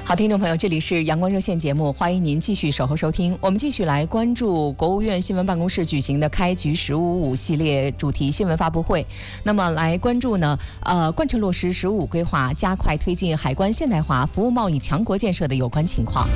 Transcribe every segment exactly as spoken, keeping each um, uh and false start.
好，听众朋友，这里是阳光热线节目，欢迎您继续守候收听。我们继续来关注国务院新闻办公室举行的开局十五五系列主题新闻发布会。那么来关注呢，呃，贯彻落实十五五规划，加快推进海关现代化、服务贸易强国建设的有关情况。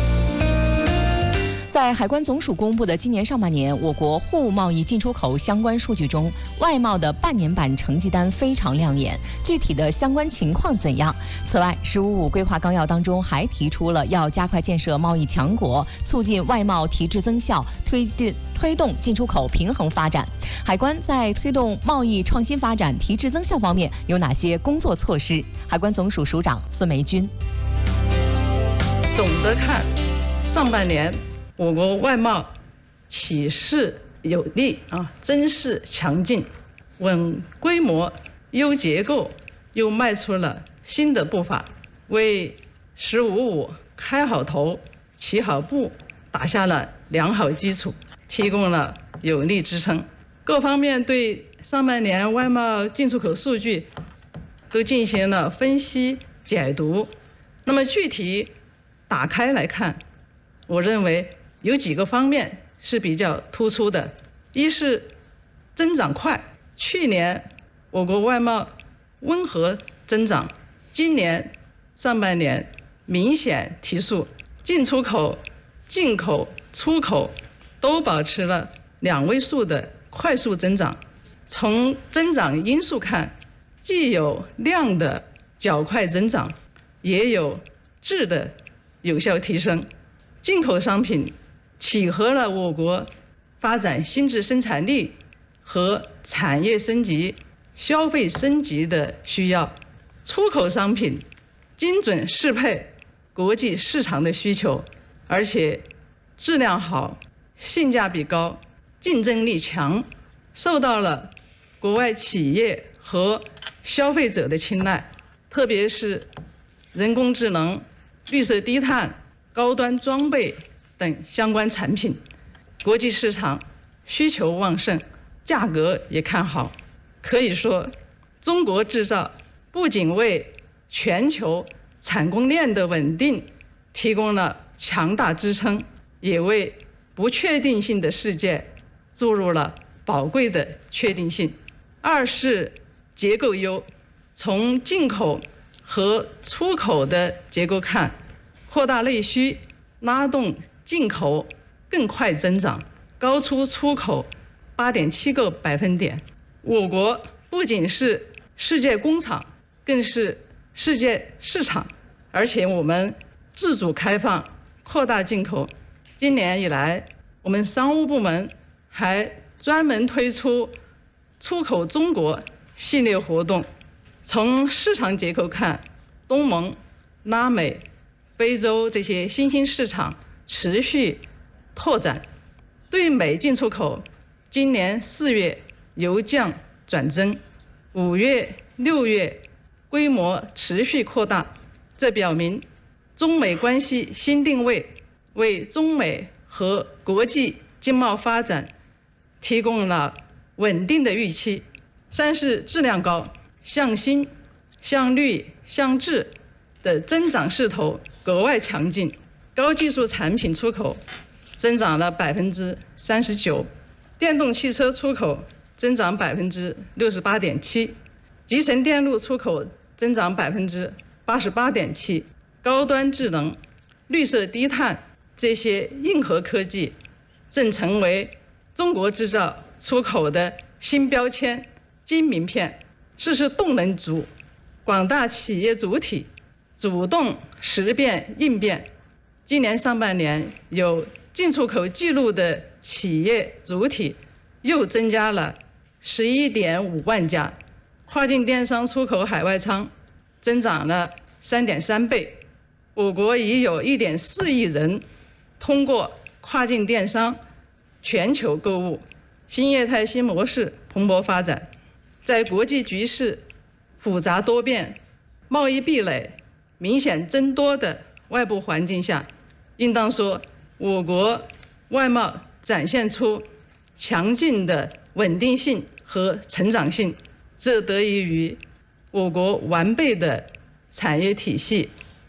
在海关总署公布的今年上半年我国货物贸易进出口相关数据中，外贸的半年版成绩单非常亮眼，具体的相关情况怎样？此外，十五五规划纲要当中还提出了要加快建设贸易强国，促进外贸提质增效，推进推动进出口平衡发展。海关在推动贸易创新发展、提质增效方面有哪些工作措施？海关总署署长孙梅君。 总的看，上半年我国外贸起势有力啊，增势强劲，稳规模、优结构，又迈出了新的步伐，为“十五五”开好头、起好步打下了良好基础，提供了有力支撑。各方面对上半年外贸进出口数据都进行了分析解读。那么具体打开来看，我认为有几个方面是比较突出的。一是增长快，去年我国外贸温和增长，今年上半年明显提速，进出口、进口、出口都保持了两位数的快速增长。从增长因素看，既有量的较快增长，也有质的有效提升。进口商品契合了我国发展新质生产力和产业升级、消费升级的需要，出口商品精准适配国际市场的需求，而且质量好、性价比高、竞争力强，受到了国外企业和消费者的青睐，特别是人工智能、绿色低碳、高端装备等相关产品，国际市场需求旺盛，价格也看好。可以说，中国制造不仅为全球产供链的稳定提供了强大支撑，也为不确定性的世界注入了宝贵的确定性。二是结构优，从进口和出口的结构看，扩大内需，拉动进口更快增长，高出出口 八点七个百分点。我国不仅是世界工厂，更是世界市场，而且我们自主开放，扩大进口。今年以来，我们商务部门还专门推出出口中国系列活动。从市场结构看，东盟、拉美、非洲这些新兴市场持续拓展。对美进出口，今年四月由降转增，五月、六月规模持续扩大，这表明中美关系新定位为中美和国际经贸发展提供了稳定的预期。三是质量高，向新、向绿、向质的增长势头格外强劲，高技术产品出口增长了百分之三十九，电动汽车出口增长百分之六十八点七，集成电路出口增长百分之八十八点七，高端智能、绿色低碳这些硬核科技正成为中国制造出口的新标签、金名片。这是动能足，广大企业主体主动识变应变。今年上半年有进出口记录的企业主体又增加了十一点五万家，跨境电商出口海外仓增长了三点三倍。我国已有一点四亿人通过跨境电商全球购物，新业态新模式蓬勃发展。在国际局势复杂多变、贸易壁垒明显增多的外部环境下，应当说我国外贸展现出强劲的稳定性和成长性，这得益于我国完备的产业体系、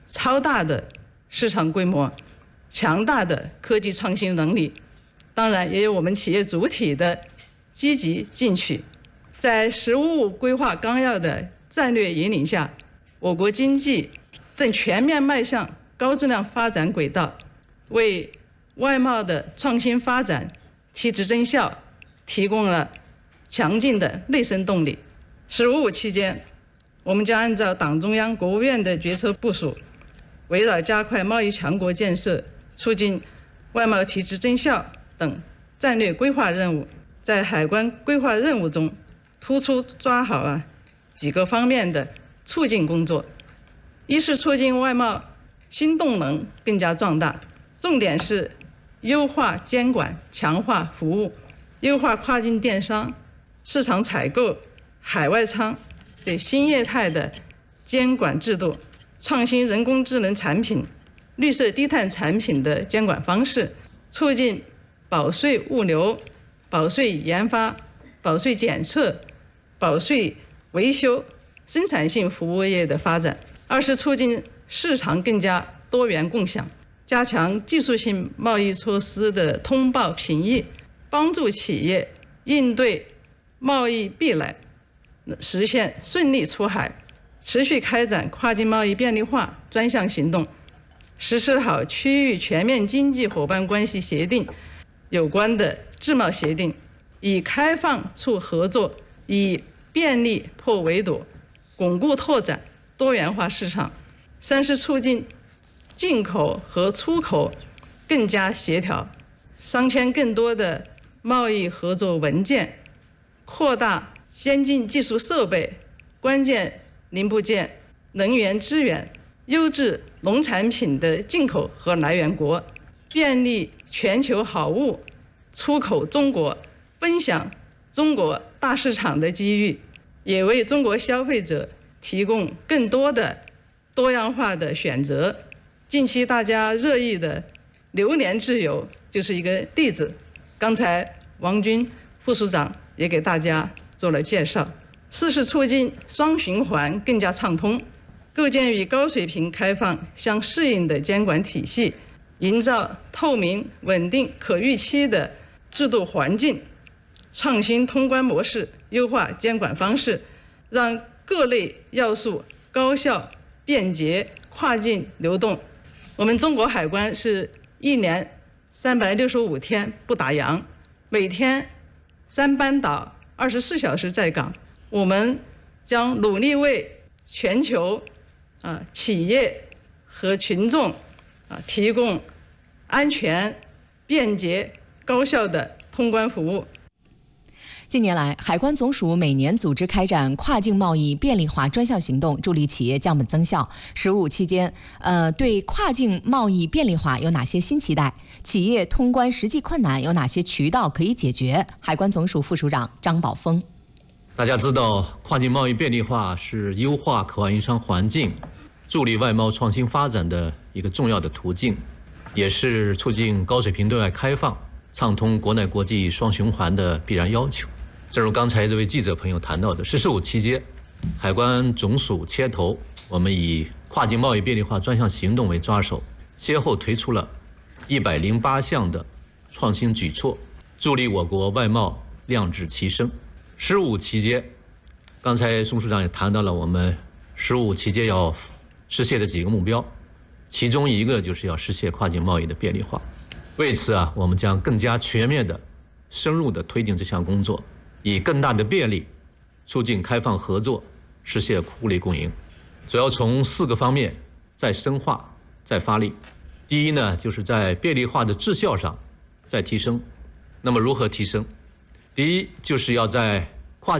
超大的市场规模、强大的科技创新能力，当然也有我们企业主体的积极进取。在“十五五”规划纲要的战略引领下，我国经济正全面迈向高质量发展轨道，为外贸的创新发展提质增效提供了强劲的内生动力。“十五五”期间，我们将按照党中央、国务院的决策部署，围绕加快贸易强国建设、促进外贸提质增效等战略规划任务，在海关规划任务中突出抓好啊几个方面的促进工作。一是促进外贸新动能更加壮大，重点是优化监管、强化服务，优化跨境电商、市场采购、海外仓对新业态的监管制度，创新人工智能产品、绿色低碳产品的监管方式，促进保税物流、保税研发、保税检测、保税维修、生产性服务业的发展。二是促进市场更加多元共享，加强技术性贸易措施的通报评议，帮助企业应对贸易壁垒，实现顺利出海，持续开展跨境贸易便利化专项行动，实施好区域全面经济伙伴关系协定有关的自贸协定，以开放促合作，以便利破围堵，巩固拓展多元化市场。三是促进进口和出口更加协调，商签更多的贸易合作文件，扩大先进技术设备、关键零部件、能源资源、优质农产品的进口和来源国，便利全球好物出口中国，分享中国大市场的机遇，也为中国消费者提供更多的多样化的选择。近期大家热议的榴莲自由就是一个例子，刚才王军副署长也给大家做了介绍。四是促进双循环更加畅通，构建与高水平开放相适应的监管体系，营造透明、稳定、可预期的制度环境，创新通关模式，优化监管方式，让各类要素高效、便捷、跨境流动。我们中国海关是一年三百六十五天不打烊，每天三班倒，二十四小时在岗。我们将努力为全球啊企业和群众啊提供安全、便捷、高效的通关服务。 近年来，海关总署每年组织开展跨境贸易便利化专项行动，助力企业降本增效。十五期间，呃，对跨境贸易便利化有哪些新期待？企业通关实际困难有哪些渠道可以解决？海关总署副署长张宝峰。 大家知道，跨境贸易便利化是优化口岸营商环境、助力外贸创新发展的一个重要的途径，也是促进高水平对外开放、畅通国内国际双循环的必然要求。正如刚才这位记者朋友谈到的，十四五期间，海关总署牵头，我们以跨境贸易便利化专项行动为抓手，先后推出了一百零八项的创新举措，助力我国外贸量质齐升。十五期间，刚才宋署长也谈到了我们十五期间要实现的几个目标，其中一个就是要实现跨境贸易的便利化。为此啊，我们将更加全面的、深入的推进这项工作，以更大的便利促进开放合作，实现互利共赢。主要从四个方面再深化、再发力。第一呢，就是在便利化的质效上再提升。那么如何提升？第一，就是要在